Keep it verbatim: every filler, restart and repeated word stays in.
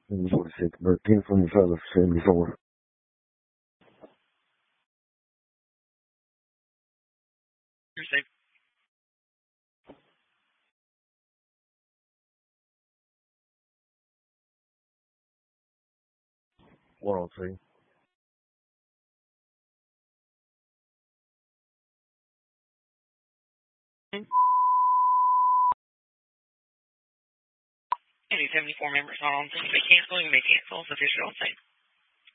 forty-six, but ten from the fellow for seventy-four. Received. one oh two. Any seventy-four members not on, so you may cancel, you may cancel, it's official on site.